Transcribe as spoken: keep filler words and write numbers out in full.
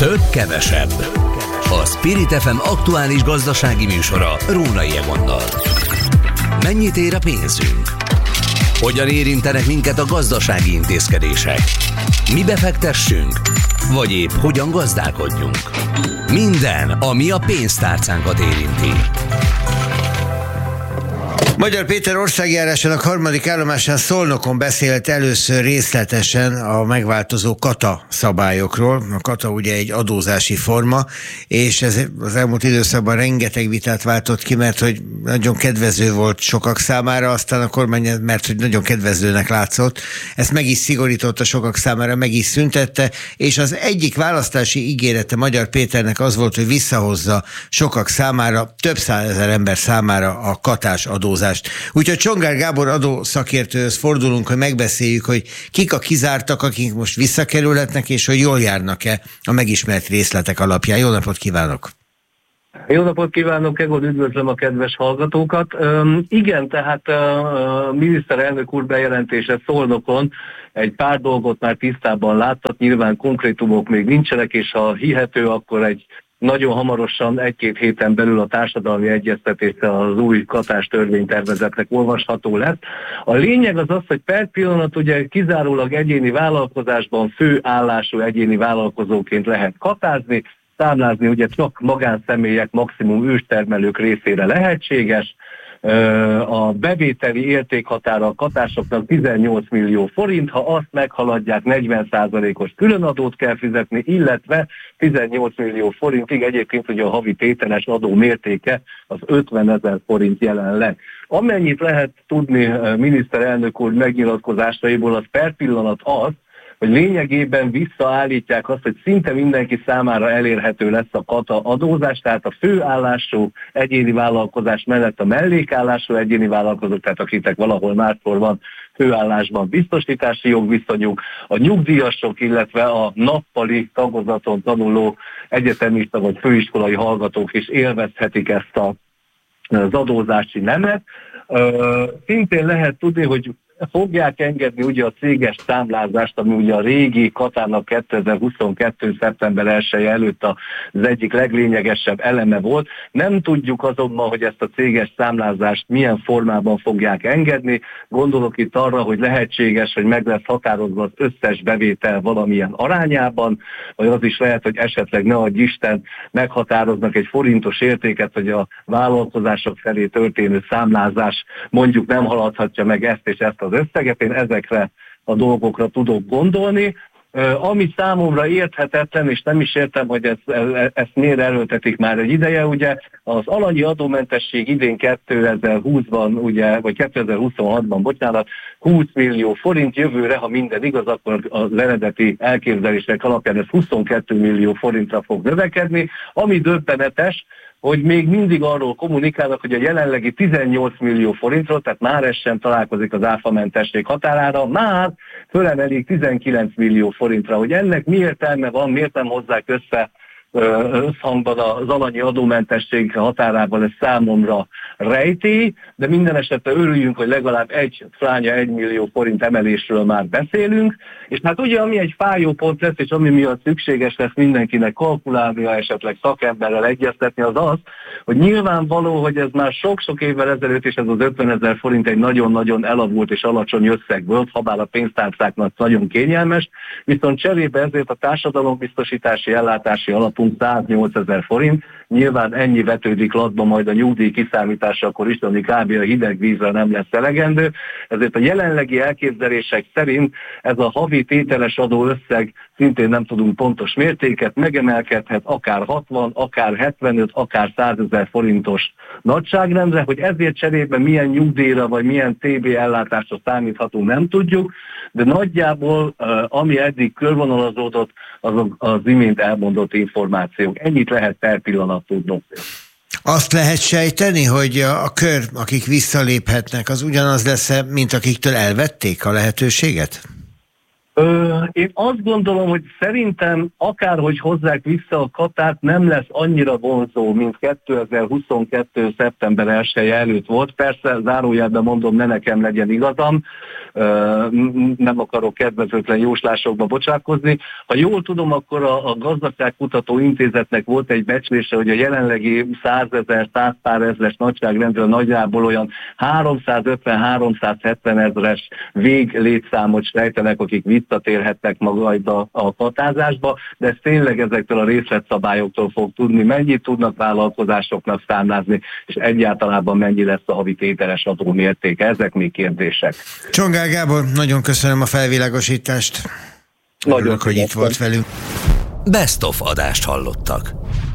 Több kevesebb. A Spirit ef em aktuális gazdasági műsora Rónai Egonnal. Mennyit ér a pénzünk? Hogyan érintenek minket a gazdasági intézkedések? Mi befektessünk? Vagy épp hogyan gazdálkodjunk? Minden, ami a pénztárcánkat érinti. Magyar Péter országjárásának harmadik állomásán Szolnokon beszélt először részletesen a megváltozó kata szabályokról. A kata ugye egy adózási forma, és ez az elmúlt időszakban rengeteg vitát váltott ki, mert hogy nagyon kedvező volt sokak számára, aztán a kormány, mert hogy nagyon kedvezőnek látszott, ezt meg is szigorította sokak számára, meg is szüntette, és az egyik választási ígérete Magyar Péternek az volt, hogy visszahozza sokak számára, több százezer ember számára a katás adózást. Úgyhogy Csongár Gábor adószakértőhöz fordulunk, hogy megbeszéljük, hogy kik a kizártak, akik most visszakerülhetnek, és hogy jól járnak-e a megismert részletek alapján. Jó napot kívánok! Jó napot kívánok, Egon, üdvözlöm a kedves hallgatókat. Üm, igen, tehát a miniszterelnök úr bejelentése Szolnokon egy pár dolgot már tisztában láttak, nyilván konkrétumok még nincsenek, és ha hihető, akkor egy nagyon hamarosan, egy-két héten belül a társadalmi egyeztetése az új katás törvénytervezetnek olvasható lesz. A lényeg az az, hogy per pillanat ugye kizárólag egyéni vállalkozásban főállású egyéni vállalkozóként lehet katázni, számlázni ugye csak magánszemélyek, maximum őstermelők részére lehetséges. A bevételi értékhatára a katásoknak tizennyolc millió forint, ha azt meghaladják, negyven százalékos különadót kell fizetni, illetve tizennyolc millió forintig egyébként ugye a havi tételes adó mértéke az ötvenezer forint jelenleg. Amennyit lehet tudni miniszterelnök úr megnyilatkozásaiból, az per pillanat az, hogy lényegében visszaállítják azt, hogy szinte mindenki számára elérhető lesz a kata adózás, tehát a főállású egyéni vállalkozás mellett a mellékállású egyéni vállalkozók, tehát akiknek valahol máshol van főállásban biztosítási jogviszonyuk, a nyugdíjasok, illetve a nappali tagozaton tanuló egyetemista vagy főiskolai hallgatók is élvezhetik ezt a, az adózási nemet. Szintén lehet tudni, hogy fogják engedni ugye a céges számlázást, ami ugye a régi katának kétezer-huszonkettő. szeptember elseje előtt az egyik leglényegesebb eleme volt. Nem tudjuk azonban, hogy ezt a céges számlázást milyen formában fogják engedni. Gondolok itt arra, hogy lehetséges, hogy meg lesz határozva az összes bevétel valamilyen arányában, vagy az is lehet, hogy esetleg ne adj Isten meghatároznak egy forintos értéket, hogy a vállalkozások felé történő számlázás mondjuk nem haladhatja meg ezt és ezt az összeget. Én ezekre a dolgokra tudok gondolni. Ami számomra érthetetlen, és nem is értem, hogy ezt, ezt miért erőltetik már egy ideje, ugye az alanyi adómentesség idén kétezer-húszban, ugye, vagy kétezer-huszonhatban, bocsánat, húsz millió forint, jövőre, ha minden igaz, akkor az eredeti elképzelések alapján ez huszonkettő millió forintra fog növekedni, ami döbbenetes, hogy még mindig arról kommunikálnak, hogy a jelenlegi tizennyolc millió forintról, tehát már ez sem találkozik az áfamentesség határára, már fölemelik tizenkilenc millió forintra. Hogy ennek mi értelme van, miért nem hozzák össze összhangban az alanyi adómentesség határában, ez számomra rejtély, de minden esetre örüljünk, hogy legalább egy fránya egy millió forint emelésről már beszélünk, és hát ugye ami egy fájó pont lesz, és ami miatt szükséges lesz mindenkinek kalkulálnia, esetleg szakemberrel egyeztetni, az az, hogy nyilvánvaló, hogy ez már sok-sok évvel ezelőtt, és ez az ötvenezer forint egy nagyon-nagyon elavult és alacsony összeg volt, habár a pénztárcáknak nagyon kényelmes, viszont cserébe ezért a társadalombiztosítási ellátási alapú száznyolcezer forint, nyilván ennyi vetődik latba majd a nyugdíj kiszámításakor is, ami kb. A hideg vízre nem lesz elegendő, ezért a jelenlegi elképzelések szerint ez a havi tételes adó összeg, szintén nem tudunk pontos mértéket, megemelkedhet akár hatvan, akár hetvenöt, akár százezer forintos nagyságrendre, hogy ezért cserében milyen nyugdíjra vagy milyen té bé ellátásra számíthatunk, nem tudjuk, de nagyjából ami eddig körvonalazódott, azok az imént elmondott információk. Ennyit lehet per pillanat tudnunk. Azt lehet sejteni, hogy a, a kör, akik visszaléphetnek, az ugyanaz lesz, mint akiktől elvették a lehetőséget? Ö, én azt gondolom, hogy szerintem akárhogy hozzák vissza a katát, nem lesz annyira vonzó, mint kétezer-huszonkettő. szeptember elseje előtt volt. Persze, zárójelben mondom, ne nekem legyen igazam, ö, nem akarok kedvezőtlen jóslásokba bocsátkozni. Ha jól tudom, akkor a, a Gazdaságkutató Intézetnek volt egy becslése, hogy a jelenlegi százezer, száz pár ezres nagyságrendről nagyjából olyan háromszázötven-háromszázhetven ezres véglétszámot sejtenek, akik visszatérhetnek majd a, a katázásba, de ez tényleg ezektől a részletszabályoktól fog tudni, mennyit tudnak vállalkozásoknak számlázni, és egyáltalában mennyi lesz a havi tételes adó mértéke. Ezek még kérdések. Csongár Gábor, nagyon köszönöm a felvilágosítást. Nagyon Örülök, hogy itt volt velünk. Best of adást hallottak.